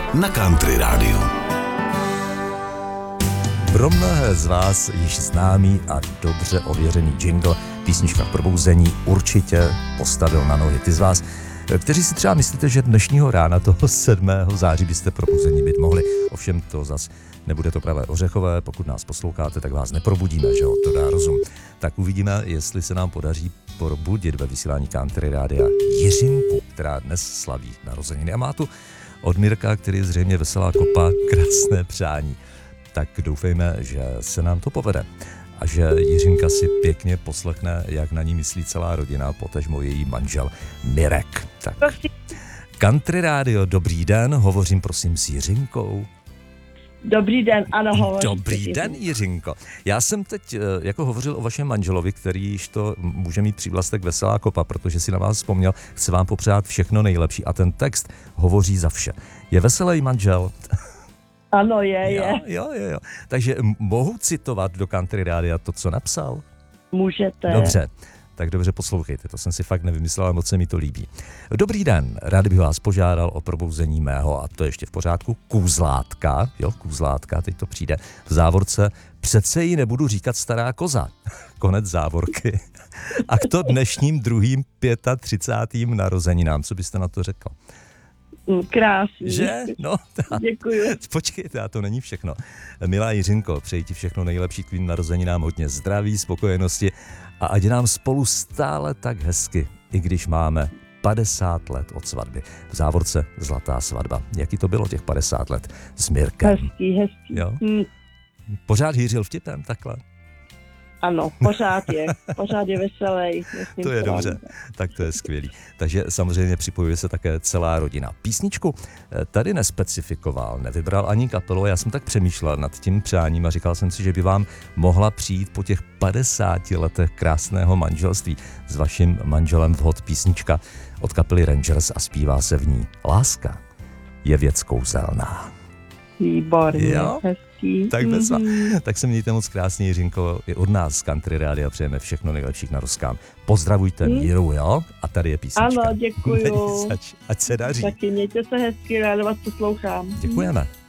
na Country Rádiu. Pro mnohé z vás již známý a dobře ověřený jingle Písnička k probouzení určitě postavil na nohy ty z vás, kteří si třeba myslíte, že dnešního rána toho 7. září byste probuzení být mohli. Ovšem to zas nebude to pravé ořechové, pokud nás posloucháte, tak vás neprobudíme, že jo, to dá rozum. Tak uvidíme, jestli se nám podaří probudit ve vysílání Country Rádia Jiřinku, která dnes slaví narozeniny. A má tu od Mirka, který je zřejmě veselá kopa, krásné přání. Tak doufejme, že se nám to povede a že Jiřinka si pěkně poslechne, jak na ní myslí celá rodina, potažmo její manžel Mirek. Tak. Country Radio, dobrý den, hovořím prosím s Jiřinkou. Dobrý den, ano, hovořím. Dobrý den, Jiřinko. Já jsem teď jako hovořil o vašem manželovi, který již to může mít přívlastek veselá kopa, protože si na vás vzpomněl, chce vám popřát všechno nejlepší a ten text hovoří za vše. Je veselý manžel? Ano, je. Jo. Takže mohu citovat do Country Rádia to, co napsal? Můžete. Dobře, tak dobře poslouchejte, to jsem si fakt nevymyslel, ale moc se mi to líbí. Dobrý den, rád bych vás požádal o probouzení mého, a to ještě v pořádku, kůzlátka, teď to přijde, v závorce, přece ji nebudu říkat stará koza, konec závorky. A k to dnešním druhým 35. narozeninám, co byste na to řekl? Krásný. Že? No, děkuju. Počkejte, a to není všechno. Milá Jiřinko, přeji ti všechno nejlepší k tvým narozeninám, hodně zdraví, spokojenosti a ať nám spolu stále tak hezky, i když máme 50 let od svatby. V závorce zlatá svatba. Jaký to bylo těch 50 let s Mirkem? Hezký. Jo? Pořád hýřil vtipem takhle? Ano, pořád je veselý. To je dobře, tak to je skvělý. Takže samozřejmě připojuje se také celá rodina. Písničku tady nespecifikoval, nevybral ani kapelu, já jsem tak přemýšlel nad tím přáním a říkal jsem si, že by vám mohla přijít po těch 50 letech krásného manželství s vaším manželem vhod písnička od kapely Rangers a zpívá se v ní Láska je věc kouzelná. Výborně, jo? Hezký. Tak bezva. Tak se mějte moc krásně, Jiřinko, i od nás z Country Rádia přejeme všechno nejlepší k narozkám. Pozdravujte Míru, jo? A tady je písnička. Ano, děkuju. Ať se daří. Taky mějte se hezky, ráda vás poslouchám. Děkujeme.